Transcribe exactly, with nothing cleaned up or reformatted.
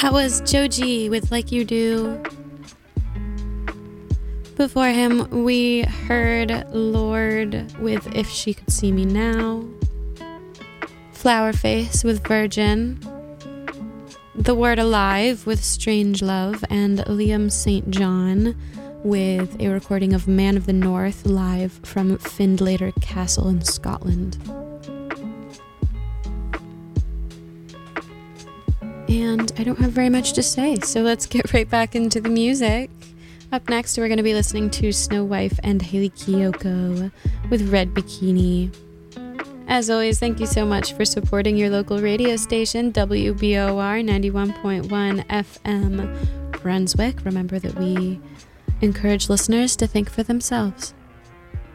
That was Joji with Like You Do. Before him, we heard Lord with If She Could See Me Now. Flowerface with Virgin. The Word Alive with Strange Love. And Liam Saint John with a recording of Man of the North live from Findlater Castle in Scotland. And I don't have very much to say, so let's get right back into the music. Up next, we're going to be listening to Snow Wife and Hayley Kiyoko with Red Bikini. As always, thank you so much for supporting your local radio station, W B O R ninety-one point one F M Brunswick. Remember that we encourage listeners to think for themselves.